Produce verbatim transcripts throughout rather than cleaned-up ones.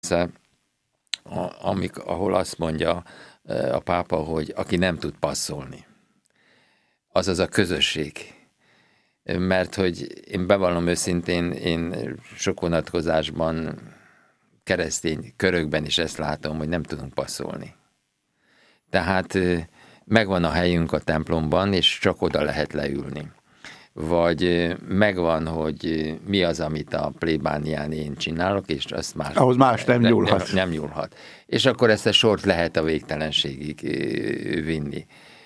amik, ahol azt mondja a pápa, hogy aki nem tud passzolni, azaz a közösség. Mert hogy én bevallom őszintén, én sok vonatkozásban, keresztény körökben is ezt látom, hogy nem tudunk passzolni. Tehát megvan a helyünk a templomban, és csak oda lehet leülni. Vagy megvan, hogy mi az, amit a plébánián én csinálok, és azt más... Ahhoz más nem nyúlhat. Nem, nem nyúlhat. És akkor ezt a sort lehet a végtelenségig vinni.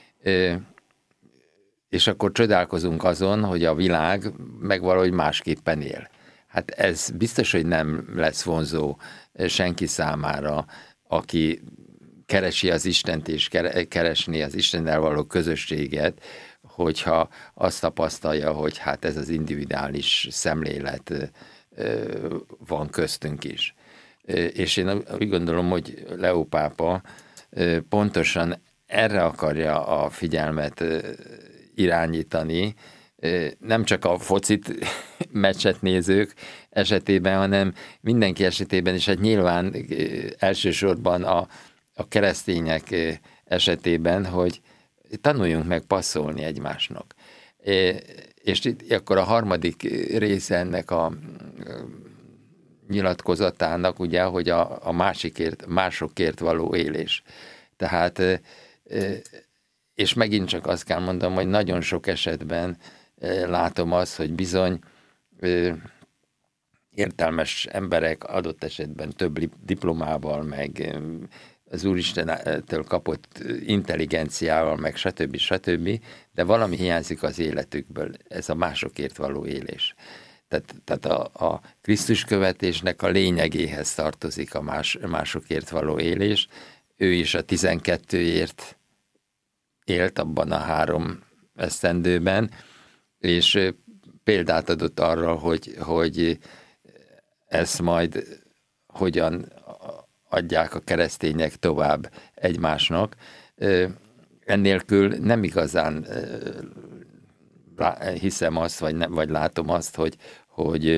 És akkor csodálkozunk azon, hogy a világ meg valahogy másképpen él. Hát ez biztos, hogy nem lesz vonzó senki számára, aki keresi az Istent és keresni az Istennel való közösséget, hogyha azt tapasztalja, hogy hát ez az individuális szemlélet van köztünk is. És én úgy gondolom, hogy Leó pápa pontosan erre akarja a figyelmet irányítani, nem csak a focit meccset nézők esetében, hanem mindenki esetében is, hát nyilván elsősorban a, a keresztények esetében, hogy tanuljunk meg passzolni egymásnak. És itt akkor a harmadik része ennek a nyilatkozatának, ugye, hogy a, a másikért, másokért való élés. Tehát, és megint csak azt kell mondanom, hogy nagyon sok esetben látom azt, hogy bizony értelmes emberek adott esetben több diplomával, meg az Úristentől kapott intelligenciával, meg stb. stb., de valami hiányzik az életükből, ez a másokért való élés. Tehát, tehát a, a Krisztus követésnek a lényegéhez tartozik a más, másokért való élés. Ő is a tizenkettőért élt abban a három esztendőben, és példát adott arra, hogy, hogy ezt majd hogyan adják a keresztények tovább egymásnak. Ennélkül nem igazán hiszem azt, vagy, nem, vagy látom azt, hogy, hogy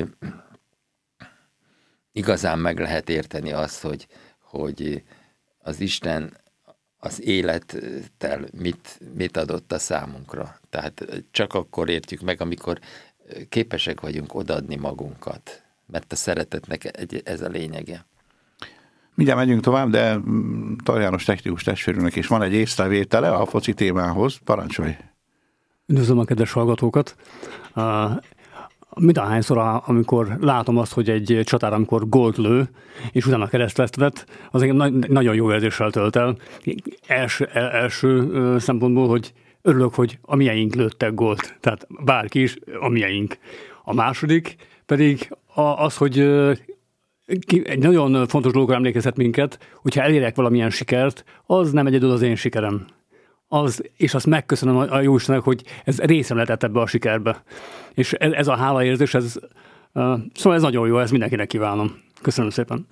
igazán meg lehet érteni azt, hogy, hogy az Isten az élettel mit, mit adott a számunkra. Tehát csak akkor értjük meg, amikor képesek vagyunk odaadni magunkat, mert a szeretetnek ez a lényege. Mindjárt megyünk tovább, de Tar János technikus testvérünknek is van egy észrevétele a foci témához. Parancsolj! Üdvözlöm a kedves hallgatókat! Mindenhányszor, amikor látom azt, hogy egy csatár, amikor gólt lő, és utána keresztlet vett, az engem nagyon jó érzéssel tölt el. Első, első szempontból, hogy örülök, hogy a mieink lőttek gólt. Tehát bárki is, a mieink. A második pedig az, hogy egy nagyon fontos dologra emlékeztet minket, hogyha elérek valamilyen sikert, az nem egyedül az én sikerem. Az, és azt megköszönöm a Jóistennek, hogy ez részem lehetett ebbe a sikerbe. És ez, ez a hálaérzés, ez, uh, szóval ez nagyon jó, ez mindenkinek kívánom. Köszönöm szépen.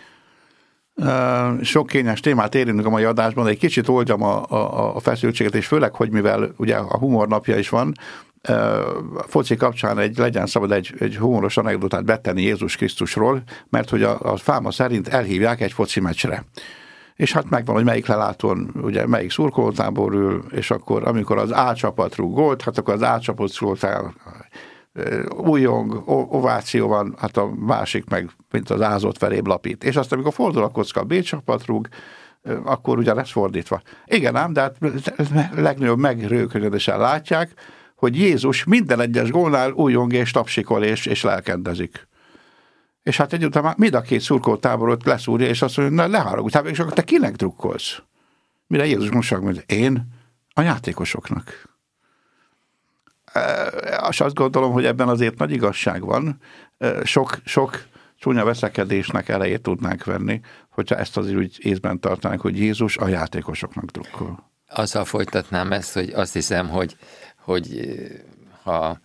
Uh, sok kényes témát érünk a mai adásban, de egy kicsit oldjam a, a, a feszültséget, és főleg, hogy mivel ugye a humor napja is van, uh, foci kapcsán egy, legyen szabad egy, egy humoros anekdotát betenni Jézus Krisztusról, mert hogy a, a fáma szerint elhívják egy foci meccsre. És hát megvan, hogy melyik lelátón, ugye melyik szurkolótábor ül, és akkor amikor az A csapat rúg gólt, hát akkor az A csapat szurkoltál, újjong, ováció van, hát a másik meg, mint az ázott felébb lapít. És azt, amikor fordul a kocka, a B csapat rúg, akkor ugye lesz fordítva. Igen ám, de hát legnagyobb megrőkönyödésen látják, hogy Jézus minden egyes gólnál újjong és tapsikol és, és lelkendezik. És hát egyúttal már mind a két szurkolótáborot leszúrja, és azt mondja, na leharagudj, és akkor te kinek drukkolsz? Mire Jézus most mondja, én a játékosoknak. És azt gondolom, hogy ebben azért nagy igazság van. Sok, sok csúnya veszekedésnek elejét tudnánk venni, hogyha ezt azért úgy észben tartanánk, hogy Jézus a játékosoknak drukkol. Azzal folytatnám ezt, hogy azt hiszem, hogy, hogy ha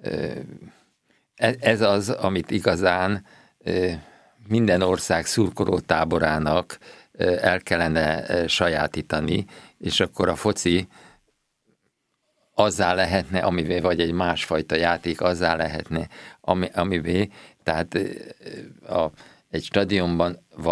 ez az, amit igazán minden ország szurkoló táborának el kellene sajátítani, és akkor a foci azzá lehetne, amivé, vagy egy másfajta játék azzá lehetne, ami, amivé, tehát a, egy stadionban